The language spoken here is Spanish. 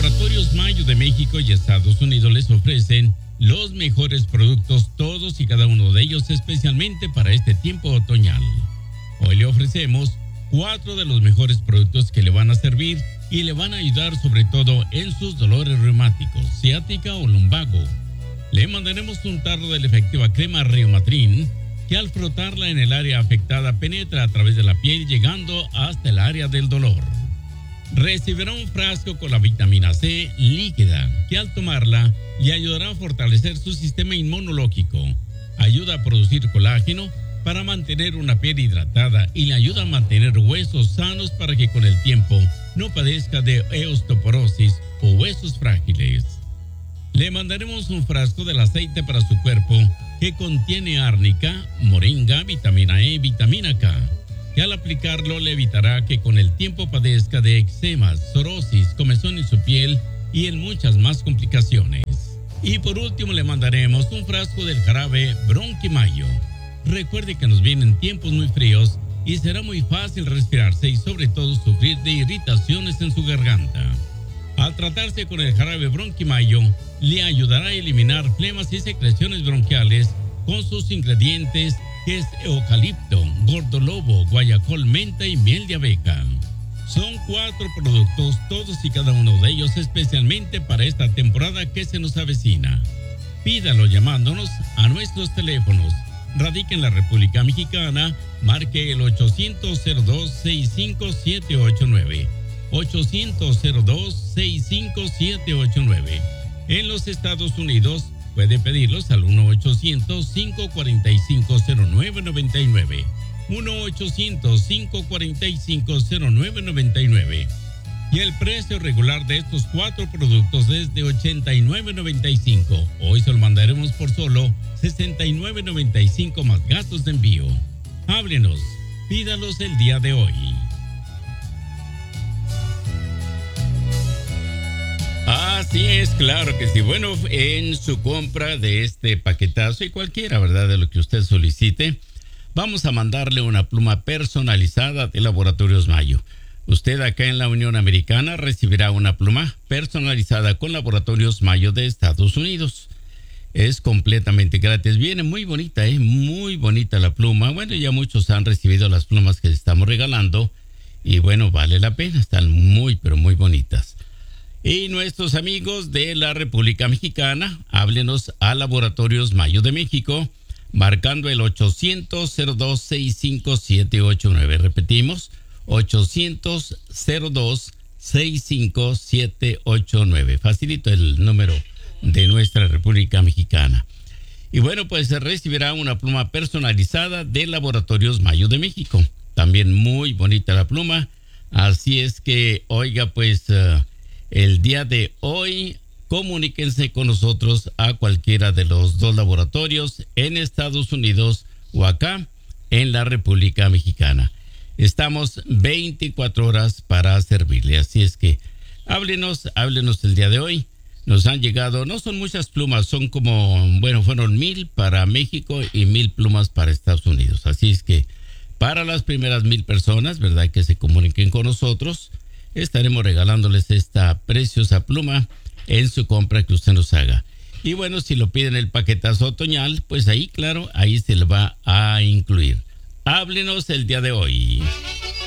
Laboratorios Mayo de México y Estados Unidos les ofrecen los mejores productos, todos y cada uno de ellos, especialmente para este tiempo otoñal. Hoy le ofrecemos 4 de los mejores productos que le van a servir y le van a ayudar sobre todo en sus dolores reumáticos, ciática o lumbago. Le mandaremos un tarro de la efectiva crema Reumatrin, que al frotarla en el área afectada penetra a través de la piel llegando hasta el área del dolor. Recibirá un frasco con la vitamina C líquida, que al tomarla le ayudará a fortalecer su sistema inmunológico, ayuda a producir colágeno para mantener una piel hidratada y le ayuda a mantener huesos sanos para que con el tiempo no padezca de osteoporosis o huesos frágiles. Le mandaremos un frasco del aceite para su cuerpo que contiene árnica, moringa, vitamina E, vitamina K, que al aplicarlo le evitará que con el tiempo padezca de eczemas, psoriasis, comezón en su piel y en muchas más complicaciones. Y por último le mandaremos un frasco del jarabe Bronquimayo. Recuerde que nos vienen tiempos muy fríos y será muy fácil respirarse y sobre todo sufrir de irritaciones en su garganta. Al tratarse con el jarabe Bronquimayo, le ayudará a eliminar flemas y secreciones bronquiales con sus ingredientes que es eucalipto, gordolobo, guayacol, menta y miel de abeja. Son 4 productos, todos y cada uno de ellos especialmente para esta temporada que se nos avecina. Pídalo llamándonos a nuestros teléfonos. Radica en la República Mexicana, marque el 800-02-65789. 800-02-65789. En los Estados Unidos puede pedirlos al 1-800-545-0999. 1-800-545-0999. Y el precio regular de estos 4 productos es de $89.95. Hoy se lo mandaremos por solo $69.95 más gastos de envío. Háblenos, pídalos el día de hoy. Así es, claro que sí. Bueno, en su compra de este paquetazo y cualquiera, ¿verdad?, de lo que usted solicite, vamos a mandarle una pluma personalizada de Laboratorios Mayo. Usted acá en la Unión Americana recibirá una pluma personalizada con Laboratorios Mayo de Estados Unidos. Es completamente gratis. Viene muy bonita, muy bonita la pluma. Bueno, ya muchos han recibido las plumas que les estamos regalando y bueno, vale la pena. Están muy, pero muy bonitas. Y nuestros amigos de la República Mexicana, háblenos a Laboratorios Mayo de México, marcando el 800-02-65789. Repetimos, 800-02-65789. Facilito el número de nuestra República Mexicana. Y bueno, pues se recibirá una pluma personalizada de Laboratorios Mayo de México. También muy bonita la pluma. Así es que, oiga, pues el día de hoy comuníquense con nosotros a cualquiera de los 2 laboratorios en Estados Unidos o acá en la República Mexicana. Estamos 24 horas para servirle, así es que háblenos el día de hoy. Nos han llegado, no son muchas plumas, son como, bueno, fueron 1,000 para México y 1,000 plumas para Estados Unidos. Así es que para las primeras 1,000 personas, ¿verdad?, que se comuniquen con nosotros, estaremos regalándoles esta preciosa pluma en su compra que usted nos haga. Y bueno, si lo piden el paquetazo otoñal, pues ahí, claro, ahí se le va a incluir. Háblenos el día de hoy.